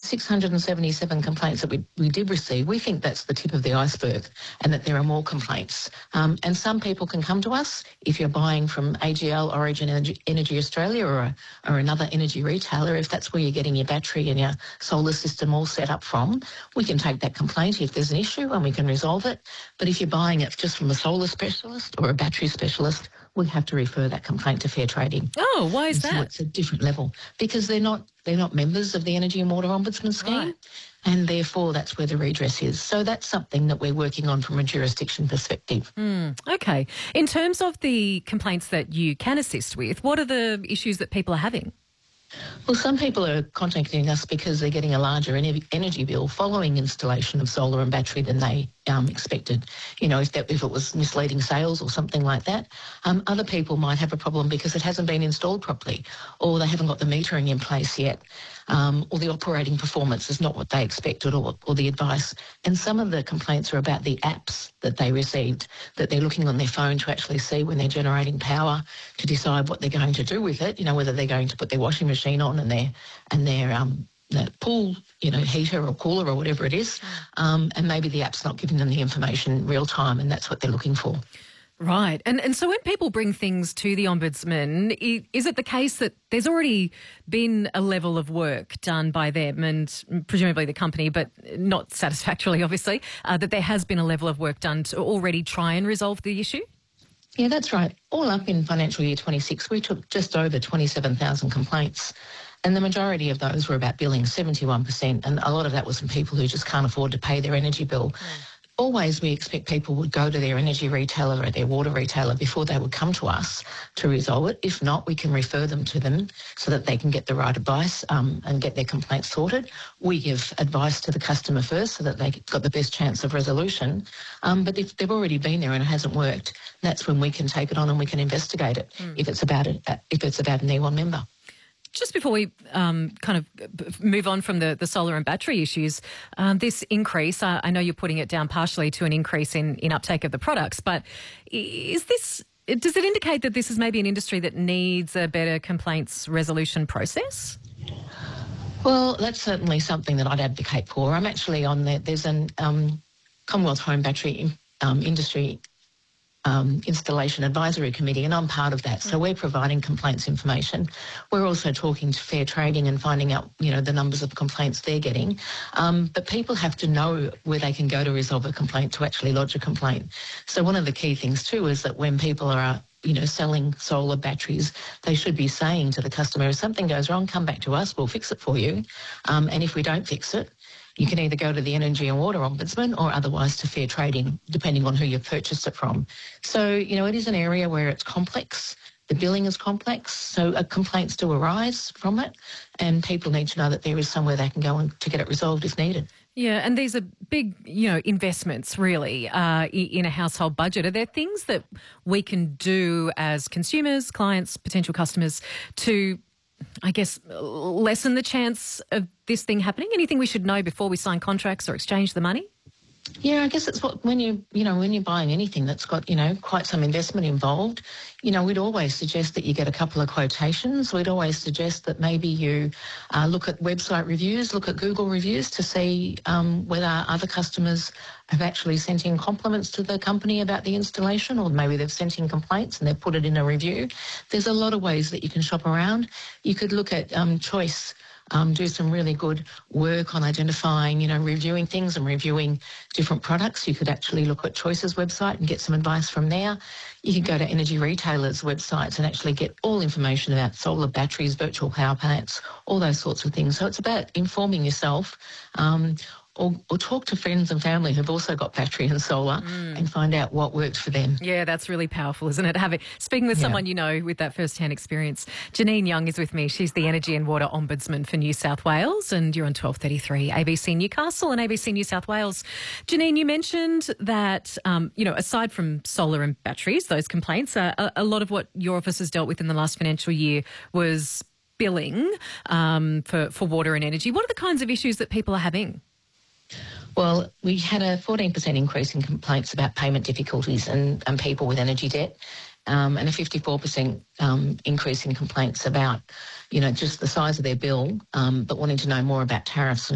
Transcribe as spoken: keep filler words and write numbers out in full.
six hundred seventy-seven complaints that we, we did receive, we think that's the tip of the iceberg and that there are more complaints. Um, and some people can come to us if you're buying from A G L, Origin Energy, Energy Australia or, a, or another energy retailer. If that's where you're getting your battery and your solar system all set up from, we can take that complaint if there's an issue and we can resolve it. But if you're buying it just from a solar specialist or a battery specialist, we have to refer that complaint to Fair Trading. Oh, why is and that? So it's a different level because they're not they're not members of the Energy and Water Ombudsman scheme, right. and therefore that's where the redress is. So that's something that we're working on from a jurisdiction perspective. Mm, okay. In terms of the complaints that you can assist with, what are the issues that people are having? Well, some people are contacting us because they're getting a larger energy bill following installation of solar and battery than they um, expected. You know, if that, if it was misleading sales or something like that. Um, other people might have a problem because it hasn't been installed properly, or they haven't got the metering in place yet, um, or the operating performance is not what they expected, or, or the advice. And some of the complaints are about the apps that they received, that they're looking on their phone to actually see when they're generating power to decide what they're going to do with it. You know, whether they're going to put their washing machine on and their and their um, the pool, you know, heater or cooler or whatever it is, um, and maybe the app's not giving them the information real time, and that's what they're looking for. Right. And and so when people bring things to the Ombudsman, is it the case that there's already been a level of work done by them and presumably the company, but not satisfactorily, obviously, uh, that there has been a level of work done to already try and resolve the issue? Yeah, that's right. All up in financial year twenty-six, we took just over twenty-seven thousand complaints, and the majority of those were about billing, seventy-one percent, and a lot of that was from people who just can't afford to pay their energy bill. Mm. Always we expect people would go to their energy retailer or their water retailer before they would come to us to resolve it. If not, we can refer them to them so that they can get the right advice um, and get their complaints sorted. We give advice to the customer first so that they've got the best chance of resolution. Um, but if they've already been there and it hasn't worked, that's when we can take it on and we can investigate it mm. if it's about it, if it's about an E one member. Just before we um, kind of move on from the, the solar and battery issues, um, this increase, uh, I know you're putting it down partially to an increase in, in uptake of the products, but is this, does it indicate that this is maybe an industry that needs a better complaints resolution process? Well, that's certainly something that I'd advocate for. I'm actually on there. There's an um, Commonwealth Home Battery um, Industry Um, installation advisory committee, and I'm part of that. So we're providing complaints information. We're also talking to Fair Trading and finding out, you know, the numbers of complaints they're getting. Um, but people have to know where they can go to resolve a complaint, to actually lodge a complaint. So one of the key things too is that when people are, you know, selling solar batteries, they should be saying to the customer, if something goes wrong, come back to us, we'll fix it for you. Um, and if we don't fix it, you can either go to the Energy and Water Ombudsman or otherwise to Fair Trading, depending on who you've purchased it from. So, you know, it is an area where it's complex. The billing is complex, so uh, complaints do arise from it, and people need to know that there is somewhere they can go and to get it resolved if needed. Yeah, and these are big, you know, investments really uh, in a household budget. Are there things that we can do as consumers, clients, potential customers to, I guess, lessen the chance of this thing happening? Anything we should know before we sign contracts or exchange the money? Yeah, I guess it's what when you you know when you're buying anything that's got you know quite some investment involved, you know we'd always suggest that you get a couple of quotations. We'd always suggest that maybe you uh, look at website reviews, look at Google reviews to see um, whether other customers have actually sent in compliments to the company about the installation, or maybe they've sent in complaints and they've put it in a review. There's a lot of ways that you can shop around. You could look at um, Choice. Um, do some really good work on identifying, you know, reviewing things and reviewing different products. You could actually look at Choice's website and get some advice from there. You could go to energy retailers' websites and actually get all information about solar batteries, virtual power plants, all those sorts of things. So it's about informing yourself. Um, Or, or talk to friends and family who've also got battery and solar mm. and find out what works for them. Yeah, that's really powerful, isn't it? Having Speaking with yeah. someone you know with that first-hand experience. Janine Young is with me. She's the Energy and Water Ombudsman for New South Wales, and you're on twelve thirty-three A B C Newcastle and A B C New South Wales. Janine, you mentioned that, um, you know, aside from solar and batteries, those complaints, uh, a, a lot of what your office has dealt with in the last financial year was billing um, for, for water and energy. What are the kinds of issues that people are having? Well, we had a fourteen percent increase in complaints about payment difficulties and, and people with energy debt, um, and a fifty-four percent um, increase in complaints about, you know, just the size of their bill, um, but wanting to know more about tariffs.